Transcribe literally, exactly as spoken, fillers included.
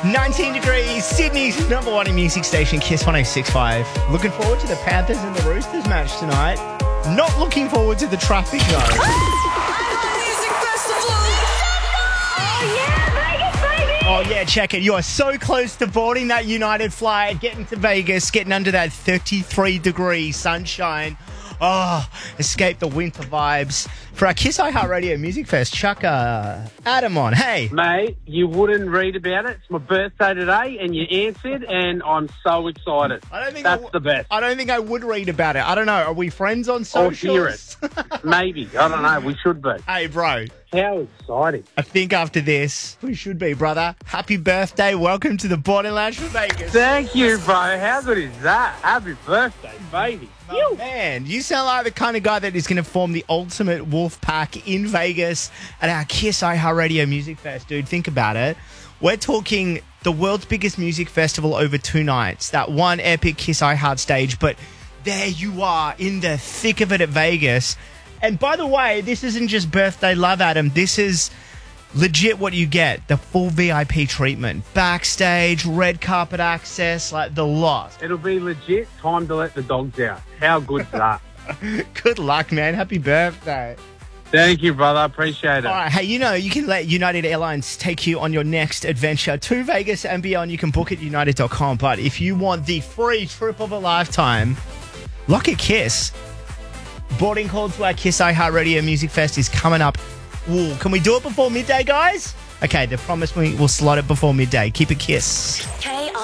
nineteen degrees, Sydney's number one in music station, Kiss one oh six point five. Looking forward to the Panthers and the Roosters match tonight. Not looking forward to the traffic though. Oh, yeah, check it. You are so close to boarding that United flight, getting to Vegas, getting under that thirty-three degree sunshine. Oh, escape the winter vibes. For our Kiss iHeartRadio Music Fest, chuck uh, Adam on. Hey. Mate, you wouldn't read about it. It's my birthday today, and you answered, and I'm so excited. I don't think That's I w- the best. I don't think I would read about it. I don't know. Are we friends on Or socials? hear it. Maybe. I don't know. We should be. Hey, bro. How exciting. I think after this, we should be, brother. Happy birthday. Welcome to the Boarding Lounge for Vegas. Thank you, bro. How good is that? Happy birthday, baby. Oh, man, you sound like the kind of guy that is going to form the ultimate wolf pack in Vegas at our Kiss iHeartRadio Music Fest, dude. Think about it. We're talking the world's biggest music festival over two nights. That one epic Kiss iHeart stage, but there you are in the thick of it at Vegas. And by the way, this isn't just birthday love, Adam. This is legit what you get. The full V I P treatment. Backstage, red carpet access, like the lot. It'll be legit time to let the dogs out. How good's that? Good luck, man. Happy birthday. Thank you, brother. Appreciate it. All right. Hey, you know, you can let United Airlines take you on your next adventure to Vegas and beyond. You can book at united dot com. But if you want the free trip of a lifetime, look at Kiss. Boarding call to our Kiss iHeartRadio Music Fest is coming up. Ooh, can we do it before midday, guys? Okay, they promised we will slot it before midday. Keep it Kiss. K